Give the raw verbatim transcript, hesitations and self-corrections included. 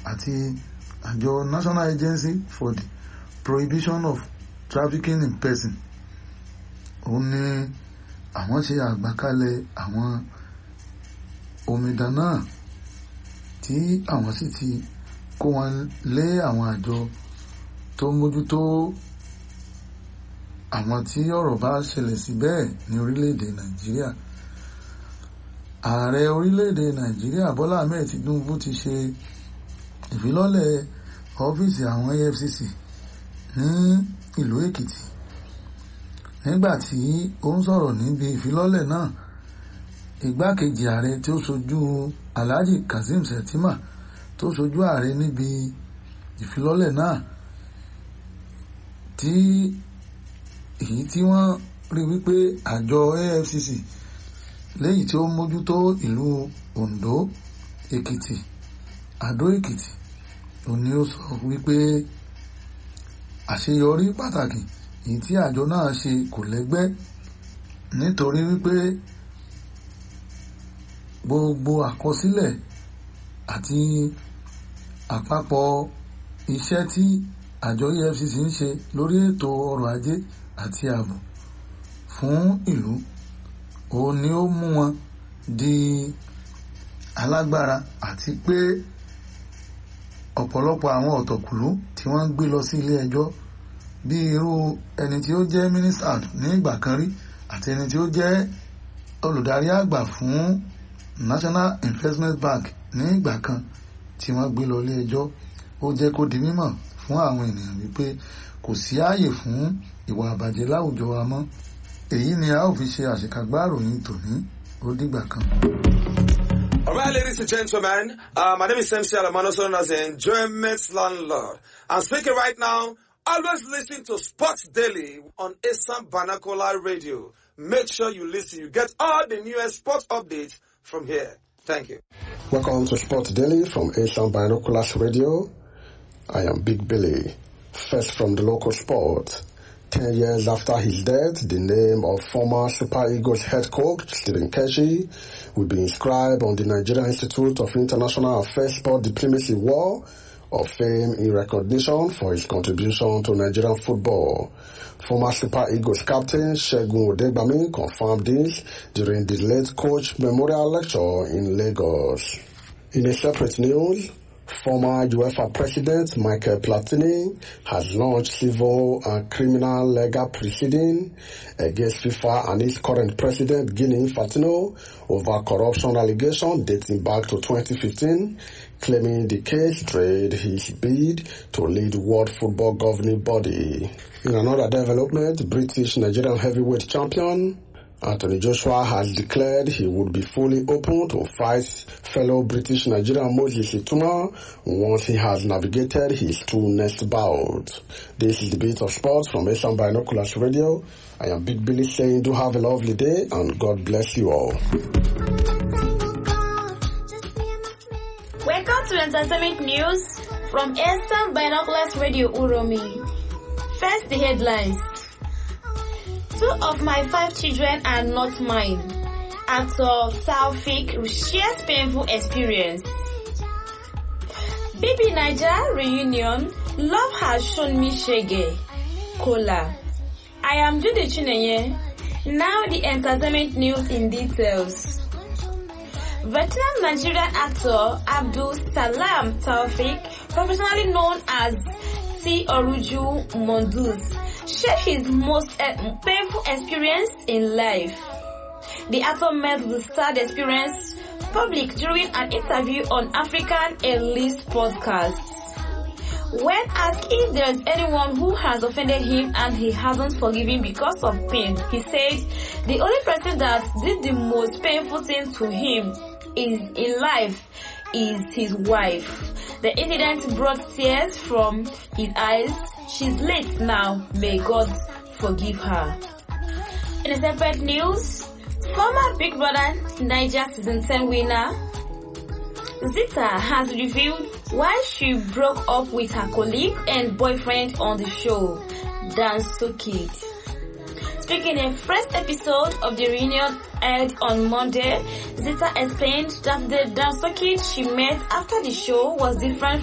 àti àjọ National Agency for the Prohibition of Trafficking in Person òun ni àwọn ṣe àgbàkalẹ̀ àwọn omidan náà tí àwọn sì ti kó wọn lé àwọn àjọ tó mójútó àwọn tí ọ̀rọ̀ bá ṣẹlẹ̀ sí bẹ́ẹ̀ ní orílẹ̀-èdè Nàìjíríà. Ààrẹ orílẹ̀-èdè Nàìjíríà Bọ́lá Ahmed Tinubu ti ṣe ìfilọ́lẹ̀ ọ́fíìsì àwọn E F C C ní ìlú Èkìtì. Nígbà tí ó ń sọ̀rọ̀ níbi ìfilọ́lẹ̀ náà, igbákejì ààrẹ tí ó ṣojú Alhaji Kazeem Shettima tó ṣojú ààrẹ níbi ìfilọ́lẹ̀ náà, tí èyí tí wọ́n rí wípé àjọ E F C C léyìí tí ó mójútó ìlú Ondo, Èkìtì, Àdó Èkìtì, òun ni ó sọ wípé àṣeyọrí pàtàkì èyí tí àjọ náà ṣe kò lẹ́gbẹ́, nítorí wípé gbogbo àkọsílẹ̀ àti àpapọ̀ iṣẹ́ tí àjọ E F C C ń ṣe lórí ètò ọrọ̀ ajé àti ààbò fún ìlú òun ni ó mú wọn di alágbára, àti pé ọ̀pọ̀lọpọ̀ àwọn ọ̀tọ̀kùlú tí wọ́n ń gbé lọ sí ilé ẹjọ́ bí irú ẹni tí ó jẹ́ mínísítà ní ìgbà kan rí àti ẹni tí ó jẹ́ olùdarí àgbà fún National Investment Bank ní ìgbà kan tí wọ́n gbé lọ ilé ẹjọ́. Ó jẹ́ kó di mímọ̀ fún àwọn ènìyàn wípé kò sí ààyè fún ìwà àbàjẹ́ láwùjọ wa mọ́. Èyí ni a ó fi ṣe àṣekágbá ìròyìn tòní. Ó dìgbà kan. All right, ladies and gentlemen, uh, my name is M C Alamano, known as the Enjoyment Landlord. I'm speaking right now. Always listen to Sports Daily on Esan Banakola Radio. Make sure you listen. You get all the newest sports updates from here. Thank you. Welcome to Sports Daily from Esan Banakola Radio. I am Big Billy. First from the local sport. Ten years after his death, the name of former Super Eagles head coach Stephen Keshi will be inscribed on the Nigerian Institute of International Affairs Sport Diplomacy Wall of Fame in recognition for his contribution to Nigerian football. Former Super Eagles captain Segun Odegbami confirmed this during the late coach memorial lecture in Lagos. In a separate news, former UEFA President Michael Platini has launched civil and criminal legal proceedings against FIFA and its current president Gianni Infantino over corruption allegations dating back to twenty fifteen, claiming the case trade his bid to lead World Football Governing Body. In another development, British Nigerian heavyweight champion Anthony Joshua has declared he would be fully open to fight fellow British Nigerian Moses Ituma once he has navigated his two next bouts. This is the Beat of Sports from Esan Binoculars Radio. I am Big Billy saying do have a lovely day and God bless you all. Welcome to Entertainment News from Esan Binoculars Radio Uromi. First, the headlines. Two of my five children are not mine. Actor Taufik shares painful experience. B B Niger reunion. Love has shown me shege. Kola. I am Judy Chinenye. Now the entertainment news in details. Veteran Nigerian actor Abdul Salam Taufik, professionally known as T. Oruju Mondus, shared his most uh, painful experience in life. The actor made the sad experience public during an interview on African Elite podcast. When asked if there is anyone who has offended him and he hasn't forgiven because of pain, he said the only person that did the most painful thing to him is in life is his wife. The incident brought tears from his eyes. She's late now. May God forgive her. In a separate news, former Big Brother Niger Season ten winner Zita has revealed why she broke up with her colleague and boyfriend on the show, Danso Kid. Speaking in the first episode of the reunion aired on Monday, Zita explained that the Danso Kid she met after the show was different